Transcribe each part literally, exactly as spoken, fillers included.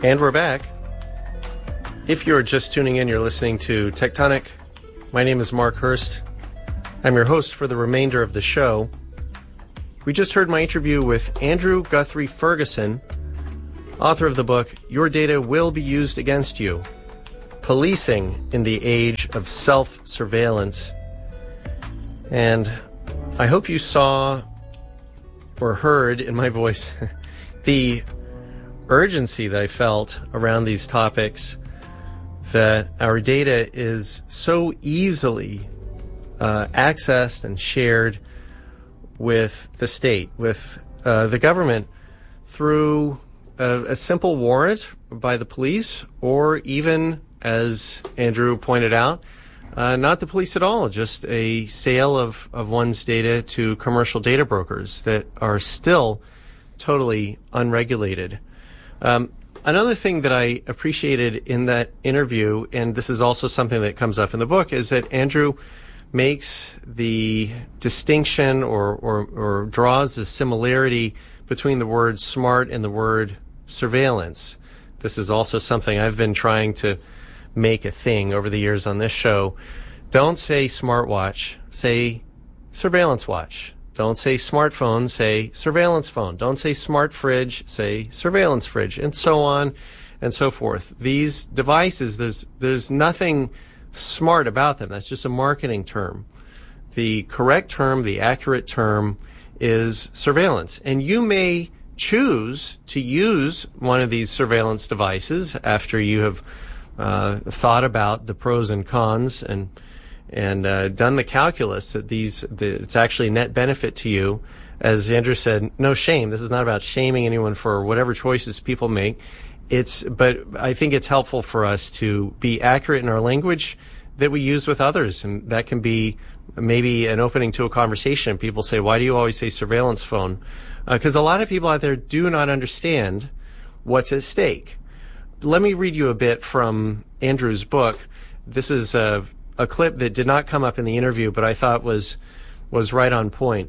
And we're back. If you're just tuning in, you're listening to Tectonic. My name is Mark Hurst. I'm your host for the remainder of the show. We just heard my interview with Andrew Guthrie Ferguson, author of the book, Your Data Will Be Used Against You, Policing in the Age of Self-Surveillance. And I hope you saw or heard in my voice the urgency that I felt around these topics, that our data is so easily uh, accessed and shared with the state, with uh, the government, through a, a simple warrant by the police, or even, as Andrew pointed out, uh, not the police at all, just a sale of, of one's data to commercial data brokers that are still totally unregulated. Um, another thing that I appreciated in that interview, and this is also something that comes up in the book, is that Andrew makes the distinction or, or, or draws the similarity between the word smart and the word surveillance. This is also something I've been trying to make a thing over the years on this show. Don't say smartwatch, say surveillance watch. Don't say smartphone, say surveillance phone. Don't say smart fridge, say surveillance fridge, and so on and so forth. These devices, there's there's nothing smart about them. That's just a marketing term. The correct term, the accurate term, is surveillance. And you may choose to use one of these surveillance devices after you have uh, thought about the pros and cons and and uh, done the calculus that these the, it's actually a net benefit to you. As Andrew said, no shame. This is not about shaming anyone for whatever choices people make. It's, but I think it's helpful for us to be accurate in our language that we use with others, and that can be maybe an opening to a conversation. People say, why do you always say surveillance phone? Because uh, a lot of people out there do not understand what's at stake. Let me read you a bit from Andrew's book. This is a, a clip that did not come up in the interview, but I thought was was right on point.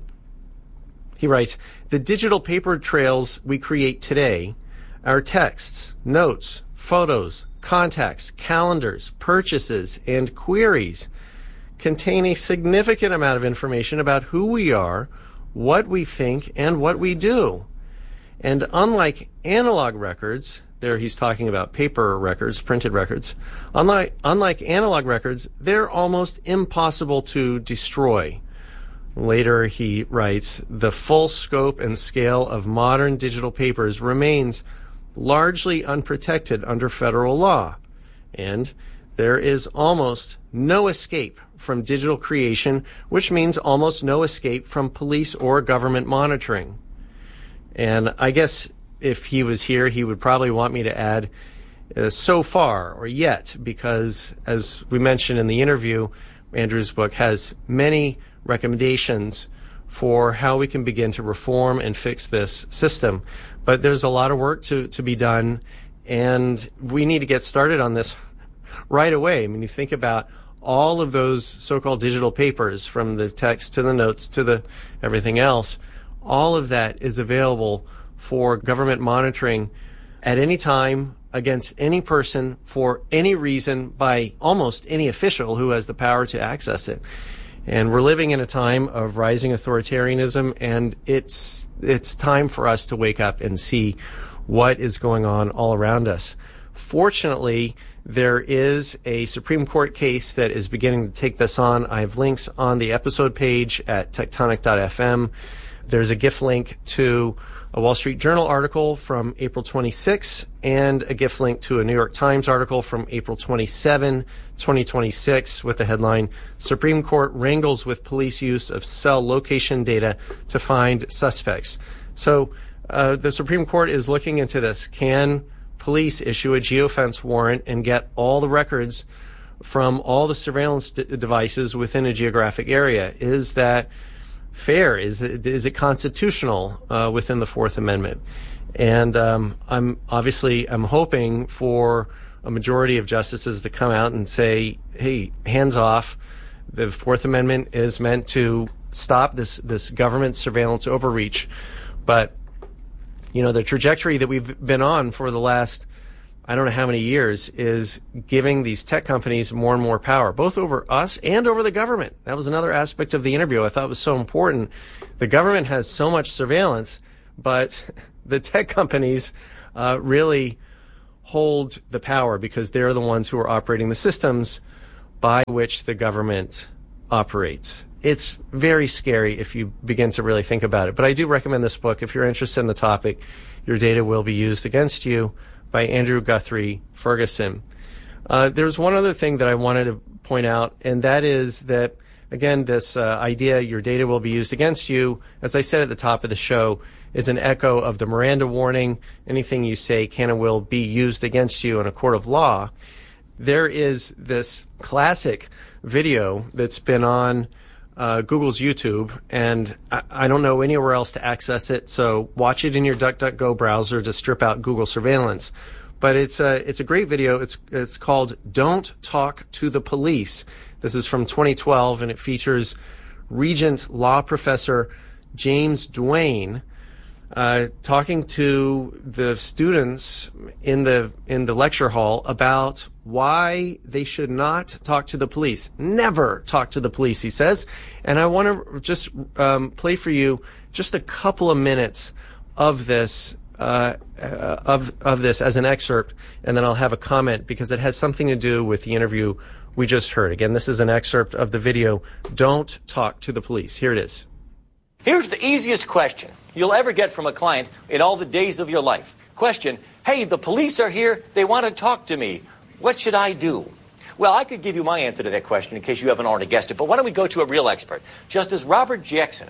He writes, "The digital paper trails we create today, our texts, notes, photos, contacts, calendars, purchases, and queries contain a significant amount of information about who we are, what we think, and what we do. And unlike analog records," there he's talking about paper records, printed records, unlike, unlike analog records, they're almost impossible to destroy. Later he writes, "The full scope and scale of modern digital papers remains largely unprotected under federal law, and there is almost no escape from digital creation, which means almost no escape from police or government monitoring." And I guess if he was here, he would probably want me to add uh, so far or yet, because as we mentioned in the interview, Andrew's book has many recommendations for how we can begin to reform and fix this system. But there's a lot of work to, to be done, and we need to get started on this right away. I mean, you think about all of those so-called digital papers, from the text to the notes to the everything else, all of that is available for government monitoring at any time, against any person, for any reason, by almost any official who has the power to access it. And we're living in a time of rising authoritarianism, and it's it's time for us to wake up and see what is going on all around us. Fortunately, there is a Supreme Court case that is beginning to take this on. I have links on the episode page at tectonic dot f m. There's a GIF link to a Wall Street Journal article from April twenty-sixth and a GIF link to a New York Times article from April twenty-seventh, twenty twenty-six, with the headline, "Supreme Court Wrangles with Police Use of Cell Location Data to Find Suspects." So uh, the Supreme Court is looking into this. Can police issue a geofence warrant and get all the records from all the surveillance d- devices within a geographic area? Is that fair? Is it, is it constitutional uh, within the Fourth Amendment? And um, I'm obviously I'm hoping for a majority of justices to come out and say, "Hey, hands off. The Fourth Amendment is meant to stop this this government surveillance overreach." But you know, the trajectory that we've been on for the last I don't know how many years, is giving these tech companies more and more power, both over us and over the government. That was another aspect of the interview I thought was so important. The government has so much surveillance, but the tech companies uh, really hold the power because they're the ones who are operating the systems by which the government operates. It's very scary if you begin to really think about it. But I do recommend this book if you're interested in the topic, Your Data Will Be Used Against You, by Andrew Guthrie Ferguson. Uh, there's one other thing that I wanted to point out, and that is that, again, this uh, idea, your data will be used against you, as I said at the top of the show, is an echo of the Miranda warning. Anything you say can and will be used against you in a court of law. There is this classic video that's been on uh, Google's YouTube, and I, I don't know anywhere else to access it, so watch it in your DuckDuckGo browser to strip out Google surveillance. But it's a, it's a great video. It's, it's called Don't Talk to the Police. This is from twenty twelve, and it features Regent Law Professor James Duane uh, talking to the students in the in the lecture hall about why they should not talk to the police. Never talk to the police, he says. And I want to just um, play for you just a couple of minutes of this uh, uh, of of this as an excerpt, and then I'll have a comment because it has something to do with the interview we just heard. Again, this is an excerpt of the video, Don't Talk to the Police. Here it is. Here's the easiest question you'll ever get from a client in all the days of your life. Question, hey, the police are here. They want to talk to me. What should I do? Well, I could give you my answer to that question in case you haven't already guessed it. But why don't we go to a real expert? Justice Robert Jackson,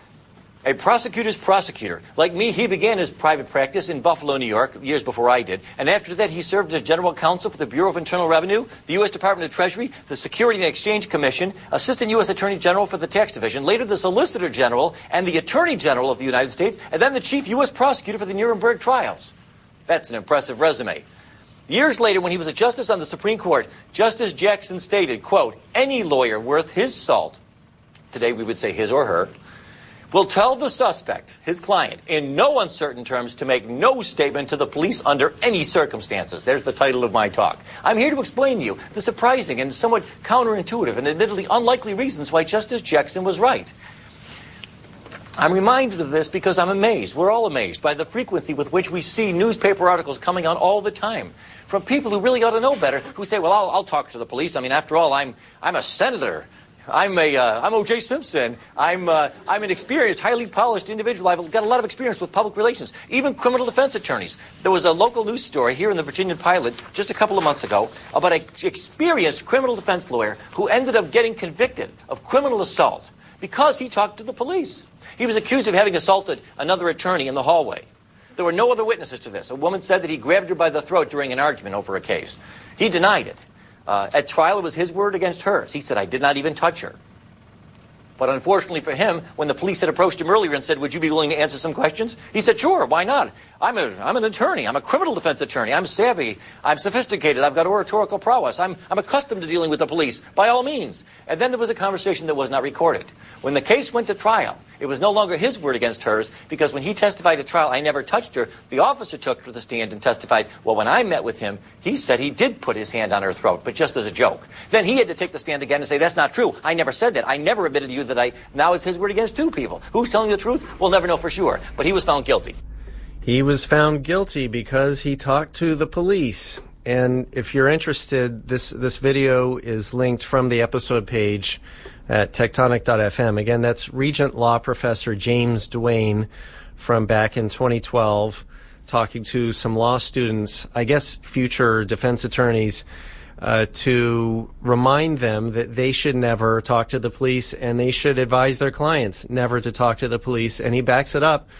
a prosecutor's prosecutor. Like me, he began his private practice in Buffalo, New York, years before I did. And after that, he served as general counsel for the Bureau of Internal Revenue, the U S Department of Treasury, the Security and Exchange Commission, assistant U S Attorney General for the Tax Division, later the Solicitor General and the Attorney General of the United States, and then the chief U S prosecutor for the Nuremberg trials. That's an impressive resume. Years later, when he was a justice on the Supreme Court, Justice Jackson stated, quote, any lawyer worth his salt, today we would say his or her, will tell the suspect, his client, in no uncertain terms to make no statement to the police under any circumstances. There's the title of my talk. I'm here to explain to you the surprising and somewhat counterintuitive and admittedly unlikely reasons why Justice Jackson was right. I'm reminded of this because I'm amazed. We're all amazed by the frequency with which we see newspaper articles coming on all the time from people who really ought to know better, who say, well, I'll, I'll talk to the police. I mean, after all, I'm, I'm a senator. I'm a, uh, I'm O J Simpson. I'm, uh, I'm an experienced, highly polished individual. I've got a lot of experience with public relations, even criminal defense attorneys. There was a local news story here in the Virginia Pilot just a couple of months ago about an experienced criminal defense lawyer who ended up getting convicted of criminal assault because he talked to the police. He was accused of having assaulted another attorney in the hallway. There were no other witnesses to this. A woman said that he grabbed her by the throat during an argument over a case. He denied it. Uh, at trial, it was his word against hers. He said, I did not even touch her. But unfortunately for him, when the police had approached him earlier and said, would you be willing to answer some questions? He said, sure, why not? I'm, a, I'm an attorney. I'm a criminal defense attorney. I'm savvy. I'm sophisticated. I've got oratorical prowess. I'm, I'm accustomed to dealing with the police, by all means. And then there was a conversation that was not recorded. When the case went to trial, it was no longer his word against hers, because when he testified at trial, I never touched her, the officer took her to the stand and testified, well, when I met with him, he said he did put his hand on her throat, but just as a joke. Then he had to take the stand again and say, that's not true. I never said that. I never admitted to you that I... Now it's his word against two people. Who's telling the truth? We'll never know for sure. But he was found guilty. He was found guilty because he talked to the police. And if you're interested, this, this video is linked from the episode page at tectonic dot f m. Again, that's Regent Law Professor James Duane from back in twenty twelve talking to some law students, I guess future defense attorneys, uh, to remind them that they should never talk to the police and they should advise their clients never to talk to the police. And he backs it up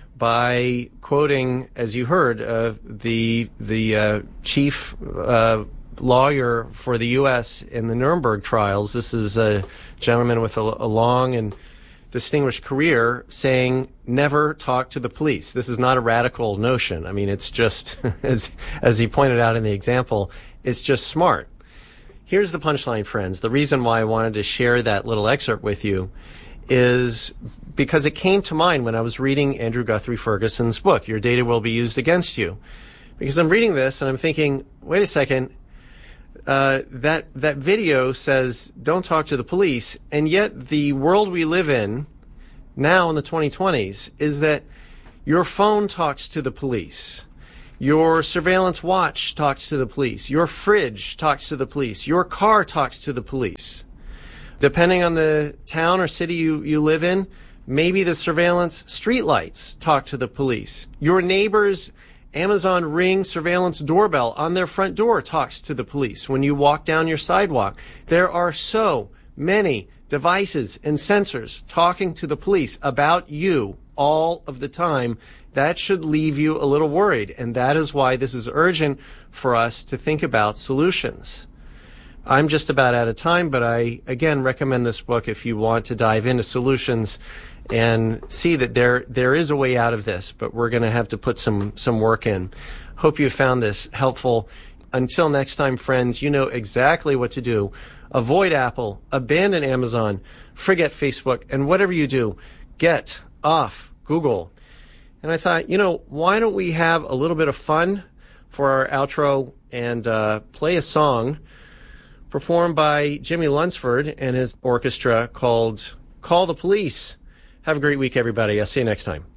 by quoting, as you heard, uh, the the uh, chief uh, lawyer for the U S in the Nuremberg trials. This is a gentleman with a, a long and distinguished career saying never talk to the police. This is not a radical notion. I mean, it's just, as, as he pointed out in the example, it's just smart. Here's the punchline, friends. The reason why I wanted to share that little excerpt with you is because it came to mind when I was reading Andrew Guthrie Ferguson's book, Your Data Will Be Used Against You. Because I'm reading this and I'm thinking, wait a second, uh, that that video says don't talk to the police, and yet the world we live in now in the twenty twenties is that your phone talks to the police. Your surveillance watch talks to the police. Your fridge talks to the police. Your car talks to the police. Depending on the town or city you, you live in, maybe the surveillance streetlights talk to the police. Your neighbor's Amazon Ring surveillance doorbell on their front door talks to the police when you walk down your sidewalk. There are so many devices and sensors talking to the police about you all of the time. That should leave you a little worried, and that is why this is urgent for us to think about solutions. I'm just about out of time, but I, again, recommend this book if you want to dive into solutions and see that there there is a way out of this, but we're going to have to put some, some work in. Hope you found this helpful. Until next time, friends, you know exactly what to do. Avoid Apple, abandon Amazon, forget Facebook, and whatever you do, get off Google. And I thought, you know, why don't we have a little bit of fun for our outro and uh, play a song performed by Jimmy Lunsford and his orchestra called Call the Police. Have a great week, everybody. I'll see you next time.